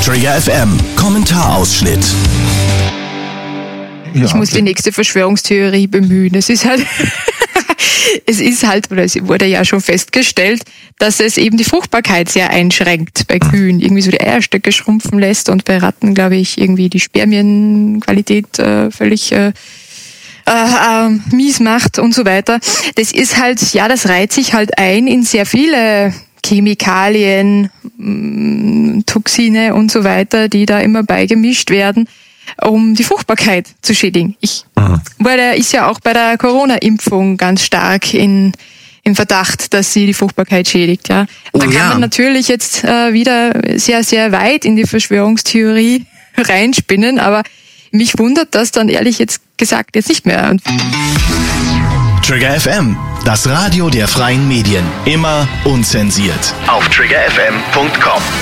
Trigger FM Kommentarausschnitt. Ich muss die nächste Verschwörungstheorie bemühen. Es ist halt, oder es wurde ja schon festgestellt, dass es eben die Fruchtbarkeit sehr einschränkt bei Kühen. Irgendwie so die Eierstöcke schrumpfen lässt und bei Ratten, glaube ich, irgendwie die Spermienqualität völlig mies macht und so weiter. Das ist halt, ja, das reiht sich halt ein in sehr viele Chemikalien, Toxine und so weiter, die da immer beigemischt werden, um die Fruchtbarkeit zu schädigen. Ist ja auch bei der Corona-Impfung ganz stark im Verdacht, dass sie die Fruchtbarkeit schädigt. Ja. Da kann man natürlich jetzt wieder sehr, sehr weit in die Verschwörungstheorie reinspinnen, aber mich wundert das dann ehrlich jetzt gesagt jetzt nicht mehr. Trigger FM, das Radio der freien Medien. Immer unzensiert. Auf triggerfm.com.